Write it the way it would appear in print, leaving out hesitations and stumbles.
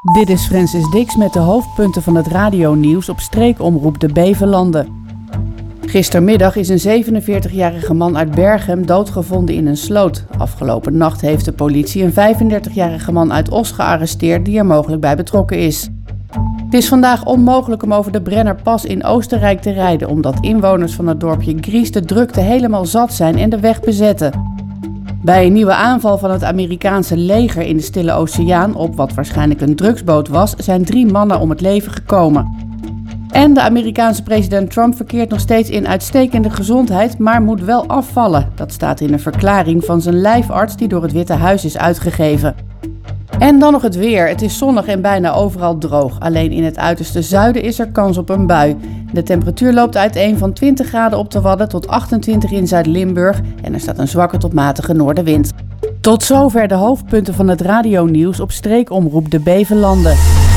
Dit is Francis Dix met de hoofdpunten van het radionieuws op streekomroep De Bevelanden. Gistermiddag is een 47-jarige man uit Berchem doodgevonden in een sloot. Afgelopen nacht heeft de politie een 35-jarige man uit Os gearresteerd die er mogelijk bij betrokken is. Het is vandaag onmogelijk om over de Brennerpas in Oostenrijk te rijden, omdat inwoners van het dorpje Gries de drukte helemaal zat zijn en de weg bezetten. Bij een nieuwe aanval van het Amerikaanse leger in de Stille Oceaan op wat waarschijnlijk een drugsboot was, zijn 3 mannen om het leven gekomen. En de Amerikaanse president Trump verkeert nog steeds in uitstekende gezondheid, maar moet wel afvallen. Dat staat in een verklaring van zijn lijfarts die door het Witte Huis is uitgegeven. En dan nog het weer. Het is zonnig en bijna overal droog. Alleen in het uiterste zuiden is er kans op een bui. De temperatuur loopt uiteen van 20 graden op de Wadden tot 28 in Zuid-Limburg en er staat een zwakke tot matige noordenwind. Tot zover de hoofdpunten van het radionieuws op streekomroep De Bevelanden.